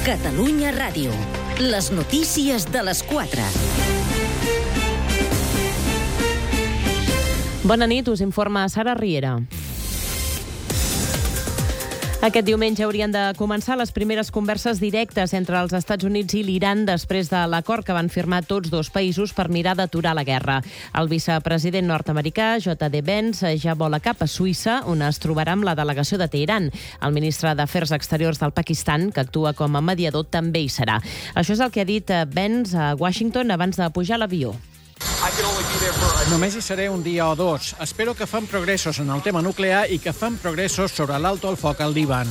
Catalunya Ràdio. Les notícies de les 4. Bona nit, us informa Sara Riera. Aquest diumenge haurien de començar les primeres converses directes entre els Estats Units i l'Iran després de l'acord que van firmar tots dos països per mirar d'aturar la guerra. El vicepresident nord-americà, J.D. Vance, ja vola cap a Suïssa, on es trobarà amb la delegació de Teheran. El ministre d'Afers Exteriors del Pakistan, que actua com a mediador, també hi serà. Això és el que ha dit Vance a Washington abans de pujar a l'avió. Només hi seré un dia o dos. Espero que fem progressos en el tema nuclear i que fem progressos sobre l'alto al foc al Líban.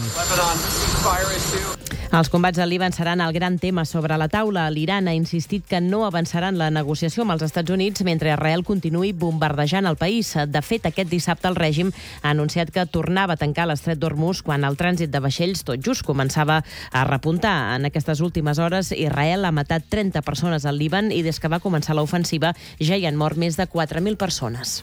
Els combats al Líban seran el gran tema sobre la taula. L'Iran ha insistit que no avançarà en la negociació amb els Estats Units mentre Israel continuï bombardejant el país. De fet, aquest dissabte el règim ha anunciat que tornava a tancar l'estret d'Hormuz quan el trànsit de vaixells tot just començava a repuntar. En aquestes últimes hores, Israel ha matat 30 persones al Líban i des que va començar l'ofensiva ja hi han mort més de 4.000 persones.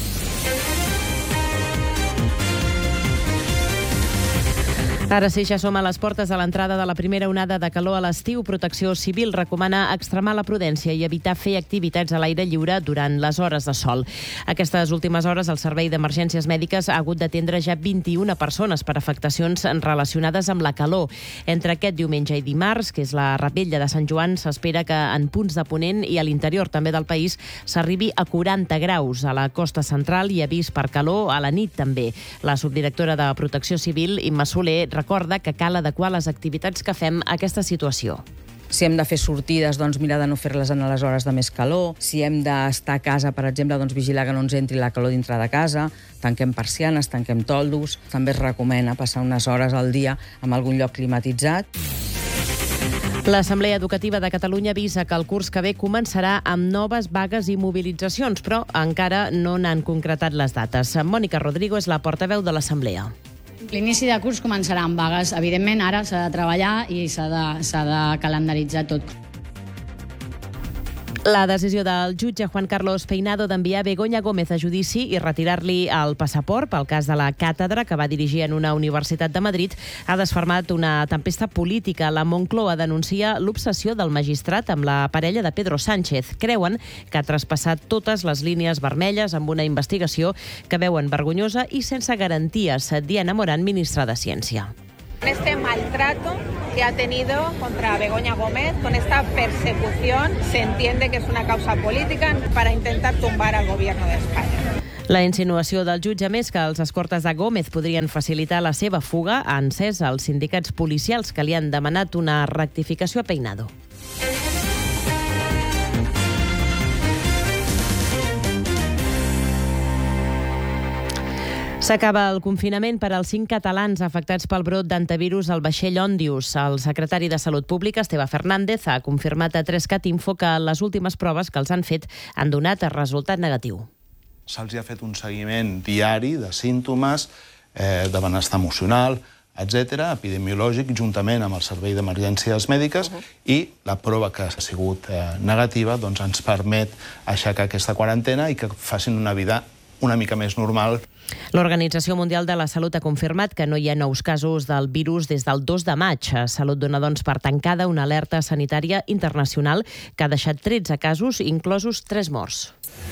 Ara sí, ja som a les portes de l'entrada de la primera onada de calor a l'estiu. Protecció Civil recomana extremar la prudència i evitar fer activitats a l'aire lliure durant les hores de sol. Aquestes últimes hores, el Servei d'Emergències Mèdiques ha hagut d'atendre ja 21 persones per afectacions relacionades amb la calor. Entre aquest diumenge i dimarts, que és la Revetlla de Sant Joan, s'espera que en punts de Ponent i a l'interior també del país s'arribi a 40 graus. A la costa central hi ha avís per calor, a la nit també. La subdirectora de Protecció Civil, Imma Soler, recorda que cal adequar les activitats que fem a aquesta situació. Si hem de fer sortides, doncs mirar de no fer-les en les hores de més calor. Si hem d'estar a casa, per exemple, doncs vigilar que no ens entri la calor dintre de casa. Tanquem persianes, tanquem toldos. També es recomana passar unes hores al dia en algun lloc climatitzat. L'Assemblea Educativa de Catalunya avisa que el curs que ve començarà amb noves vagues i mobilitzacions, però encara no n'han concretat les dates. Mònica Rodrigo és la portaveu de l'Assemblea. L'inici de curs començarà amb vagues. Evidentment, ara s'ha de treballar i s'ha de calendaritzar tot. La decisió del jutge Juan Carlos Peinado d'enviar Begoña Gómez a judici i retirar-li el passaport pel cas de la càtedra que va dirigir en una universitat de Madrid ha desfermat una tempesta política. La Moncloa denuncia l'obsessió del magistrat amb la parella de Pedro Sánchez. Creuen que ha traspassat totes les línies vermelles amb una investigació que veuen vergonyosa i sense garanties. Diana Morán, ministra de Ciència. Este maltrato que ha tenido contra Begoña Gómez, con esta persecución, se entiende que es una causa política para intentar tumbar al gobierno de España. La insinuació del jutge, més que els escortes de Gómez podrien facilitar la seva fuga, ha encès els sindicats policials que li han demanat una rectificació a Peinado. S'acaba el confinament per als 5 catalans afectats pel brot d'antivirus al vaixell Òndius. El secretari de Salut Pública, Esteve Fernández, ha confirmat a 3cat Info que les últimes proves que els han fet han donat resultat negatiu. Se'ls ha fet un seguiment diari de símptomes, de benestar emocional, etc., epidemiològic, juntament amb el Servei d'Emergències Mèdiques, i la prova que ha sigut negativa doncs ens permet aixecar aquesta quarantena i que facin una vida una mica més normal. L'Organització Mundial de la Salut ha confirmat que no hi ha nous casos del virus des del 2 de maig. Salut dona, doncs, per tancada una alerta sanitària internacional que ha deixat 13 casos, inclosos 3 morts.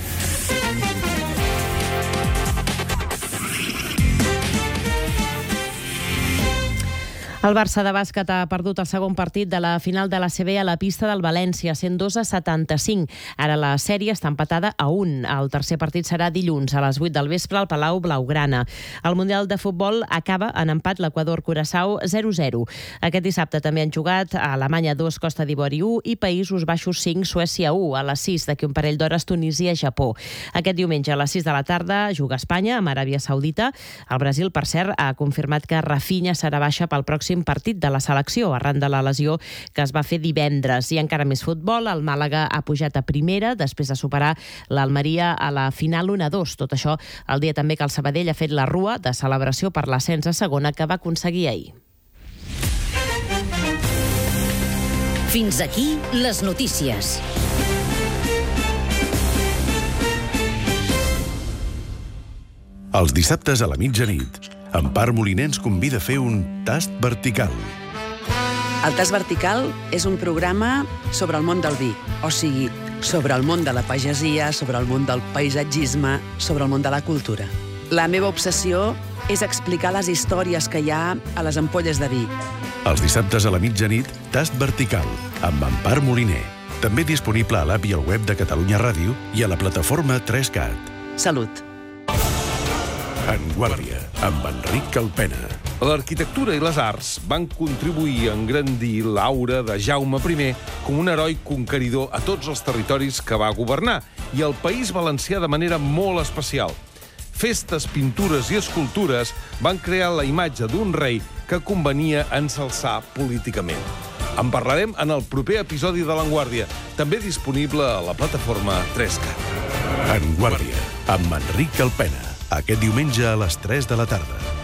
El Barça de bàsquet ha perdut el segon partit de la final de l'ACB a la pista del València, 102-75. Ara la sèrie està empatada a 1. El tercer partit serà dilluns a les 8 del vespre al Palau Blaugrana. El Mundial de Futbol acaba en empat l'Equador-Curaçao 0-0. Aquest dissabte també han jugat a Alemanya 2, Costa d'Ivori 1 i Països Baixos 5, Suècia 1. A les 6 d'aquí un parell d'hores Tunísia-Japó. Aquest diumenge a les 6 de la tarda juga Espanya amb Aràbia Saudita. El Brasil, per cert, ha confirmat que Rafinha serà baixa pel pròxim partit de la selecció arran de la lesió que es va fer divendres. I encara més futbol, el Màlaga ha pujat a primera després de superar l'Almeria a la final 1-2. Tot això el dia també que el Sabadell ha fet la rua de celebració per l'ascens a segona que va aconseguir ahir. Fins aquí les notícies. Els dissabtes a la mitjanit, Empar Moliner ens convida a fer un tast vertical. El Tas Vertical és un programa sobre el món del vi, o sigui, sobre el món de la pagesia, sobre el món del paisatgisme, sobre el món de la cultura. La meva obsessió és explicar les històries que hi ha a les ampolles de vi. Els dissabtes a la mitjanit, Tast Vertical, amb Empar Moliner. També disponible a l'app i al web de Catalunya Ràdio i a la plataforma 3CAT. Salut. En Guàrdia, amb Enric Calpena. L'arquitectura i les arts van contribuir a engrandir l'aura de Jaume I com un heroi conqueridor a tots els territoris que va governar i al País Valencià de manera molt especial. Festes, pintures i escultures van crear la imatge d'un rei que convenia ensalçar políticament. En parlarem en el proper episodi de l'Enguàrdia, també disponible a la plataforma 3CAT. En Guàrdia, amb Enric Calpena. Aquest diumenge a les 3 de la tarda.